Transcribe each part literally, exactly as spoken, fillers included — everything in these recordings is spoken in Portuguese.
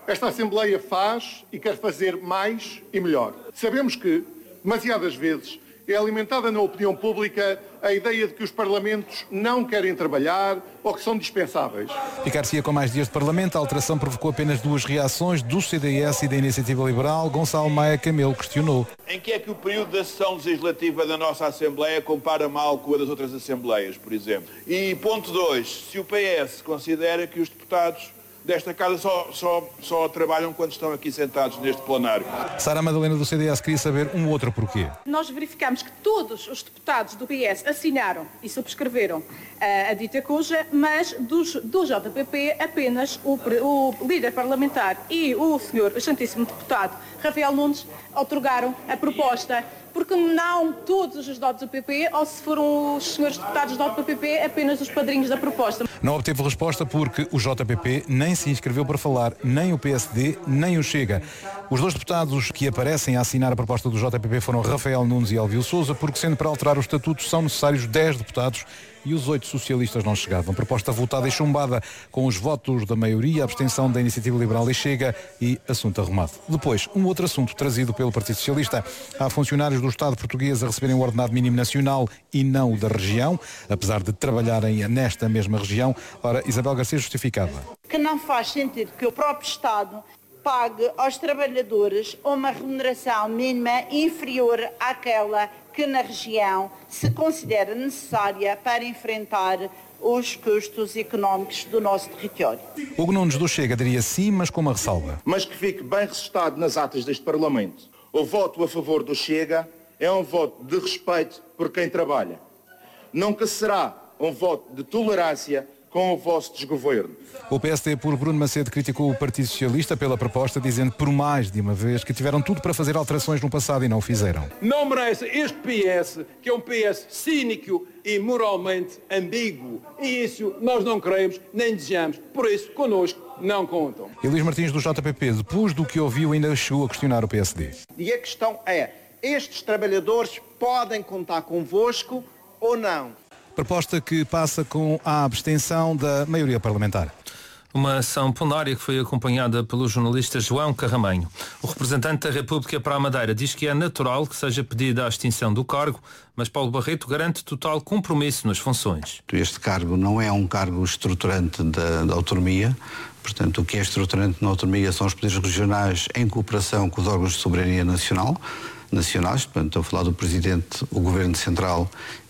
Esta Assembleia faz e quer fazer mais e melhor. Sabemos que, demasiadas vezes, é alimentada na opinião pública a ideia de que os parlamentos não querem trabalhar ou que são dispensáveis. Ficar-se-ia com mais dias de Parlamento, a alteração provocou apenas duas reações, do C D S e da Iniciativa Liberal. Gonçalo Maia Camelo questionou. Em que é que o período da sessão legislativa da nossa Assembleia compara mal com a das outras Assembleias, por exemplo? E ponto dois, se o P S considera que os deputados desta casa só, só, só trabalham quando estão aqui sentados neste plenário. Sara Madalena do C D S queria saber um outro porquê. Nós verificamos que todos os deputados do P S assinaram e subscreveram uh, a dita cuja, mas dos, do J P P apenas o, o líder parlamentar e o senhor excelentíssimo deputado Rafael Nunes outorgaram a proposta, porque não todos os dotos do P P, ou se foram os senhores deputados do P P, apenas os padrinhos da proposta. Não obteve resposta porque o J P P nem se inscreveu para falar, nem o P S D, nem o Chega. Os dois deputados que aparecem a assinar a proposta do J P P foram Rafael Nunes e Elvio Sousa, porque sendo para alterar o estatuto são necessários dez deputados e os oito socialistas não chegavam. Proposta votada e chumbada com os votos da maioria, a abstenção da Iniciativa Liberal e Chega e assunto arrumado. Depois, um outro assunto trazido pelo Partido Socialista. Há funcionários do Estado português a receberem o ordenado mínimo nacional e não o da região, apesar de trabalharem nesta mesma região. Ora, Isabel Garcia justificava. Que não faz sentido que o próprio Estado pague aos trabalhadores uma remuneração mínima inferior àquela que na região se considera necessária para enfrentar os custos económicos do nosso território. Hugo Nunes do Chega diria sim, mas com uma ressalva. Mas que fique bem registado nas atas deste Parlamento. O voto a favor do Chega é um voto de respeito por quem trabalha. Nunca será um voto de tolerância com o vosso desgoverno. O P S D, por Bruno Macedo, criticou o Partido Socialista pela proposta, dizendo por mais de uma vez que tiveram tudo para fazer alterações no passado e não o fizeram. Não merece este P S, que é um P S cínico e moralmente ambíguo. E isso nós não queremos, nem desejamos. Por isso, connosco, não contam. E Luís Martins do J P P, depois do que ouviu, ainda chegou a questionar o P S D. E a questão é, estes trabalhadores podem contar convosco ou não? Proposta que passa com a abstenção da maioria parlamentar. Uma ação plenária que foi acompanhada pelo jornalista João Carramanho. O representante da República para a Madeira diz que é natural que seja pedida a extinção do cargo, mas Paulo Barreto garante total compromisso nas funções. Este cargo não é um cargo estruturante da, da autonomia. Portanto, o que é estruturante na autonomia são os poderes regionais em cooperação com os órgãos de soberania nacional, nacionais. Portanto, estou a falar do Presidente, o Governo Central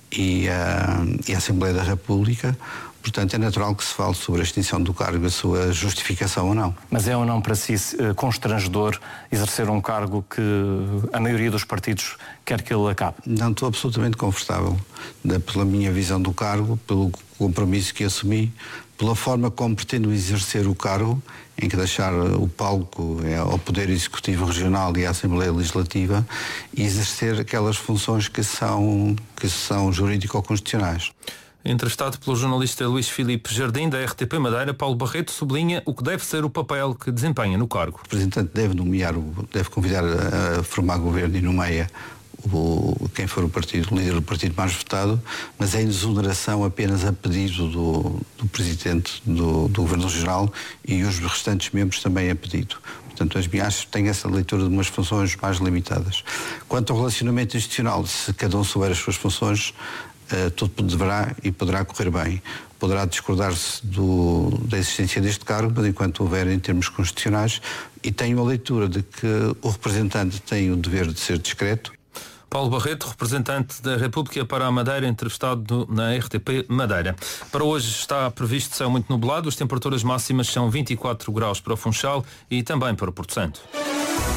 e a, e a Assembleia da República. Portanto, é natural que se fale sobre a extinção do cargo, a sua justificação ou não. Mas é ou não para si constrangedor exercer um cargo que a maioria dos partidos quer que ele acabe? Não, estou absolutamente confortável pela minha visão do cargo, pelo compromisso que assumi, pela forma como pretendo exercer o cargo, em que deixar o palco ao Poder Executivo Regional e à Assembleia Legislativa e exercer aquelas funções que são, que são jurídico-constitucionais. Entrevistado pelo jornalista Luís Filipe Jardim, da R T P Madeira, Paulo Barreto sublinha o que deve ser o papel que desempenha no cargo. O representante deve nomear, deve convidar a, a formar governo e nomeia o, quem for o partido, o líder do partido mais votado, mas é em exoneração apenas a pedido do, do Presidente do, do Governo Regional e os restantes membros também a pedido. Portanto, as minhas têm essa leitura de umas funções mais limitadas. Quanto ao relacionamento institucional, se cada um souber as suas funções, Uh, tudo deverá e poderá correr bem. Poderá discordar-se do, da existência deste cargo, mas enquanto houver em termos constitucionais, e tenho a leitura de que o representante tem o dever de ser discreto. Paulo Barreto, representante da República para a Madeira, entrevistado na R T P Madeira. Para hoje está previsto céu muito nublado, as temperaturas máximas são vinte e quatro graus para o Funchal e também para o Porto Santo.